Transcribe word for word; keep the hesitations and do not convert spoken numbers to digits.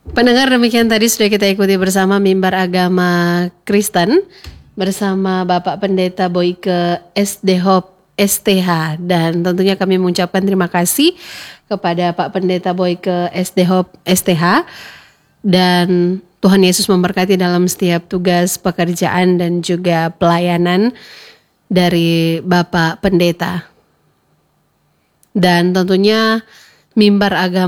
Pendengar, demikian tadi sudah kita ikuti bersama Mimbar Agama Kristen bersama Bapak Pendeta Boyke S D Hope S T H, dan tentunya kami mengucapkan terima kasih kepada Pak Pendeta Boyke S D Hope S T H, dan Tuhan Yesus memberkati dalam setiap tugas pekerjaan dan juga pelayanan dari Bapak Pendeta. Dan tentunya Mimbar Agama